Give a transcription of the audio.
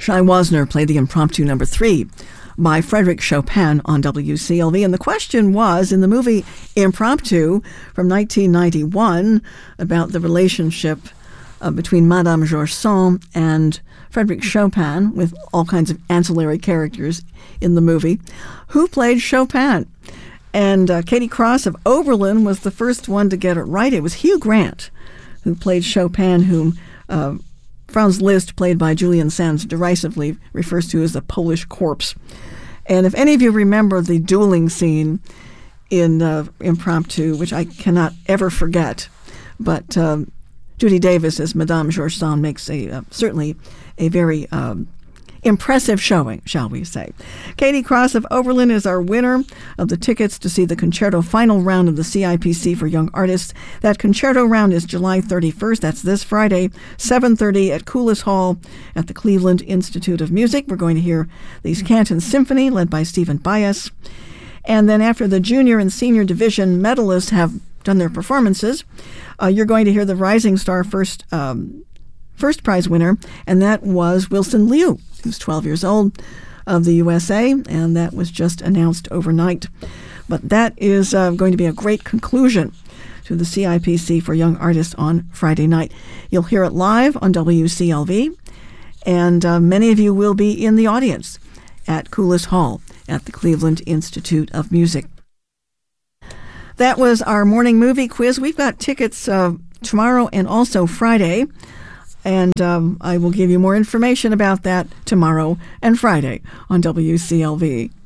Shai Wasner played the impromptu number 3 by Frédéric Chopin on WCLV. And the question was, in the movie Impromptu from 1991, about the relationship between Madame Georges Sand and Frédéric Chopin, with all kinds of ancillary characters in the movie, who played Chopin? And Katie Cross of Oberlin was the first one to get it right. It was Hugh Grant who played Chopin, whom Franz Liszt, played by Julian Sands, derisively refers to as a Polish corpse. And if any of you remember the dueling scene in Impromptu, which I cannot ever forget, but Judy Davis as Madame Georges Sand makes certainly a very impressive showing, shall we say. Katie Cross of Oberlin is our winner of the tickets to see the concerto final round of the CIPC for Young Artists. That concerto round is July 31st. That's this Friday, 7:30 at Coulis Hall at the Cleveland Institute of Music. We're going to hear the Canton Symphony led by Stephen Bias. And then after the junior and senior division medalists have done their performances, you're going to hear the Rising Star first prize winner, and that was Wilson Liu, who's 12 years old, of the USA, and that was just announced overnight. But that is going to be a great conclusion to the CIPC for Young Artists on Friday night. You'll hear it live on WCLV, and many of you will be in the audience at Coulis Hall at the Cleveland Institute of Music. That was our morning movie quiz. We've got tickets tomorrow and also Friday. And I will give you more information about that tomorrow and Friday on WCLV.